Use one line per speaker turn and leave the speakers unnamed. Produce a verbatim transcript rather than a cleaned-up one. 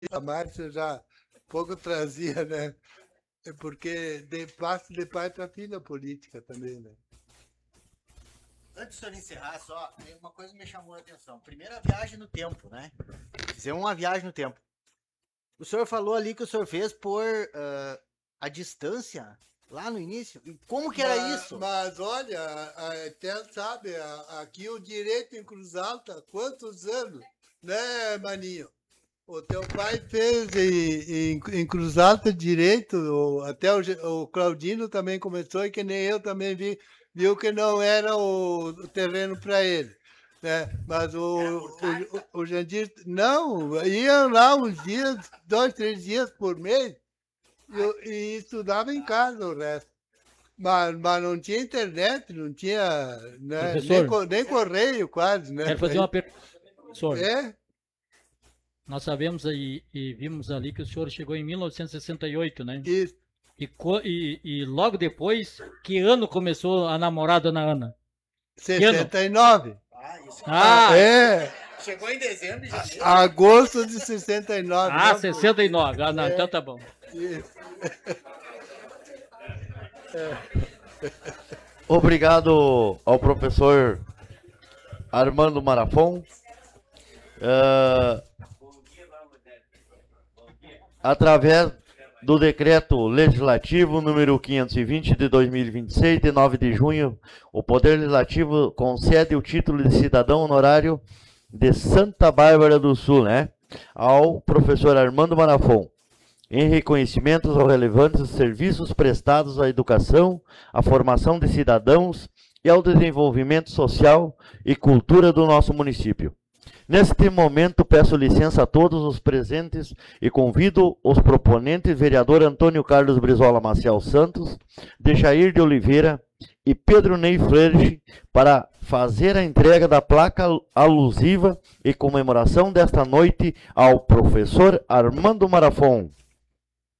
a Márcia já pouco trazia, né? É porque de passo de pai para filha política também, né?
Antes de eu encerrar, só uma coisa me chamou a atenção. Primeira viagem no tempo, né? Fizemos uma viagem no tempo. O senhor falou ali que o senhor fez por uh, a distância lá no início. E como que era
mas,
isso?
Mas olha, até sabe, aqui o direito em Cruz Alta, quantos anos, né, Maninho? O teu pai fez em, em, em Cruz Alta direito, até o, o Claudino também começou, e que nem eu também vi, viu que não era o, o terreno para ele. Né? Mas o, o, o, o Jandir, não, ia lá uns dias, dois, três dias por mês, e, e estudava em casa o resto. Mas, mas não tinha internet, não tinha né, nem, nem correio quase. Né?
Quero fazer uma pergunta, professor.
É?
Nós sabemos aí e vimos ali que o senhor chegou em mil novecentos e sessenta e oito, né?
Isso.
E, e, e logo depois, que ano começou a namorar a dona Ana?
sessenta e nove.
Ah, isso.
Ah,
é.
Chegou em dezembro de janeiro.
Agosto de sessenta e nove.
Ah, sessenta e nove. Ah, não, é. Então tá bom.
Isso.
É. Obrigado ao professor Armando Marafon. Uh, através do decreto legislativo número quinhentos e vinte de dois mil e vinte e seis, de nove de junho, o Poder Legislativo concede o título de cidadão honorário de Santa Bárbara do Sul, né, ao professor Armando Marafon, em reconhecimentos aos relevantes serviços prestados à educação, à formação de cidadãos e ao desenvolvimento social e cultura do nosso município. Neste momento, peço licença a todos os presentes e convido os proponentes, vereador Antônio Carlos Brizola Maciel Santos, Dejair de Oliveira e Pedro Ney Freire, para fazer a entrega da placa alusiva e comemoração desta noite ao professor Armando Marafon.